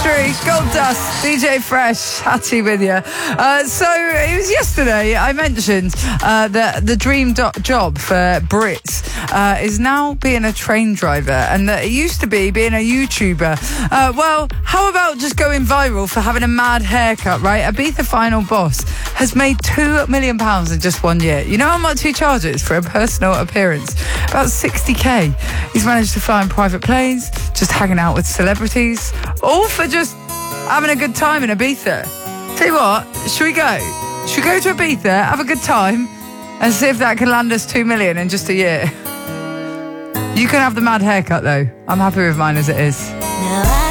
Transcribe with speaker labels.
Speaker 1: Street, Gold Dust, DJ Fresh, Hattie with you. So it was yesterday I mentioned that the dream job for Brits is now being a train driver, and that it used to be being a YouTuber. Well, how about just going viral for having a mad haircut, right? Ibiza Final Boss has made £2 million in just 1 year. You know how much he charges for a personal appearance? About 60k. He's managed to fly in private planes, just hanging out with celebrities, all for just having a good time in Ibiza. Tell you what, should we go? Should we go to Ibiza, have a good time, and see if that can land us 2 million in just a year? You can have the mad haircut though. I'm happy with mine as it is.
Speaker 2: Now